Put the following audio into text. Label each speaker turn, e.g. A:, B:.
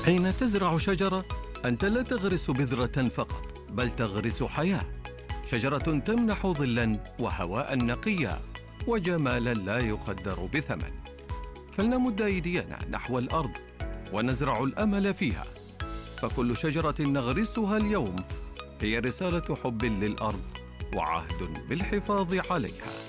A: حين تزرع شجرة أنت لا تغرس بذرة فقط، بل تغرس حياة. شجرة تمنح ظلاً وهواء نقيا وجمالاً لا يقدر بثمن. فلنمد أيدينا نحو الأرض ونزرع الأمل فيها، فكل شجرة نغرسها اليوم هي رسالة حب للأرض وعهد بالحفاظ عليها.